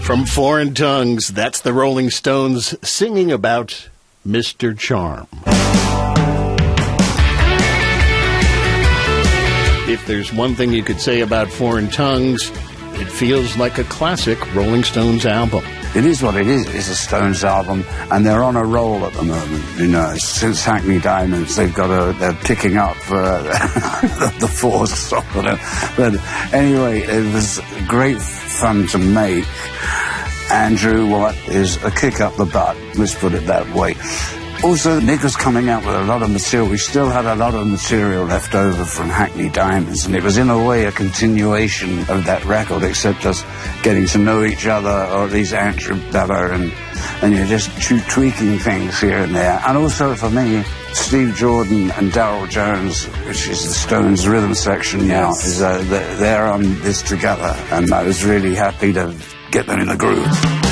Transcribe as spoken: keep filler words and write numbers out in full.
From Foreign Tongues, that's the Rolling Stones singing about Mister Charm. If there's one thing you could say about Foreign Tongues, it feels like a classic Rolling Stones album. It is what it is. It's a Stones album, and they're on a roll at the moment. You know, since Hackney Diamonds, they've got a, they're picking up uh, the force of them. But anyway, it was great fun to make. Andrew Watt is a kick up the butt, let's put it that way. Also, Nick was coming out with a lot of material. We still had a lot of material left over from Hackney Diamonds, and it was in a way a continuation of that record, except us getting to know each other, or at least Andrew better, and, and you're just tweaking things here and there. And also for me, Steve Jordan and Darryl Jones, which is the Stones rhythm section now, yes. is uh, they're on this together, and I was really happy to get them in the groove.